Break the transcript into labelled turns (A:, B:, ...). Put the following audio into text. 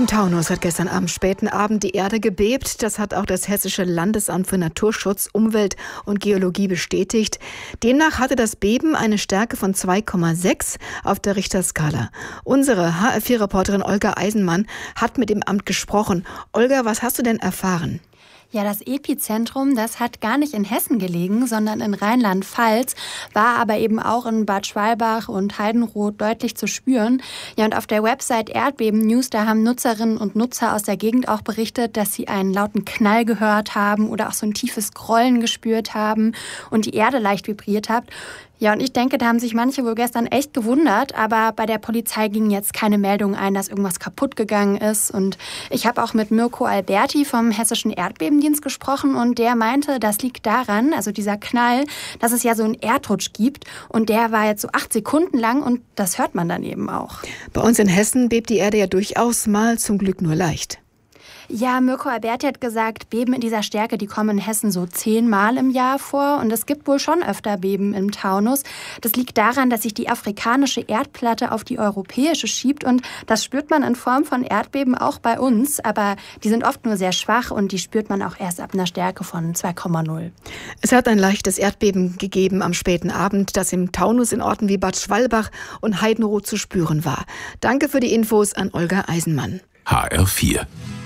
A: Im Taunus hat gestern am späten Abend die Erde gebebt. Das hat auch das Hessische Landesamt für Naturschutz, Umwelt und Geologie bestätigt. Demnach hatte das Beben eine Stärke von 2,6 auf der Richterskala. Unsere HR4-Reporterin Olga Eisenmann hat mit dem Amt gesprochen. Olga, was hast du denn erfahren?
B: Ja, das Epizentrum, das hat gar nicht in Hessen gelegen, sondern in Rheinland-Pfalz, war aber eben auch in Bad Schwalbach und Heidenroth deutlich zu spüren. Ja, und auf der Website Erdbeben News, da haben Nutzerinnen und Nutzer aus der Gegend auch berichtet, dass sie einen lauten Knall gehört haben oder auch so ein tiefes Grollen gespürt haben und die Erde leicht vibriert hat. Ja, und ich denke, da haben sich manche wohl gestern echt gewundert, aber bei der Polizei gingen jetzt keine Meldungen ein, dass irgendwas kaputt gegangen ist. Und ich habe auch mit Mirko Alberti vom Hessischen Erdbebendienst gesprochen und der meinte, das liegt daran, also dieser Knall, dass es ja so einen Erdrutsch gibt und der war jetzt so 8 Sekunden lang und das hört man dann eben auch.
A: Bei uns in Hessen bebt die Erde ja durchaus mal, zum Glück nur leicht.
B: Ja, Mirko Alberti hat gesagt, Beben in dieser Stärke, die kommen in Hessen so 10-mal im Jahr vor. Und es gibt wohl schon öfter Beben im Taunus. Das liegt daran, dass sich die afrikanische Erdplatte auf die europäische schiebt. Und das spürt man in Form von Erdbeben auch bei uns. Aber die sind oft nur sehr schwach und die spürt man auch erst ab einer Stärke von 2,0.
A: Es hat ein leichtes Erdbeben gegeben am späten Abend, das im Taunus in Orten wie Bad Schwalbach und Heidenroth zu spüren war. Danke für die Infos an Olga Eisenmann.
C: HR4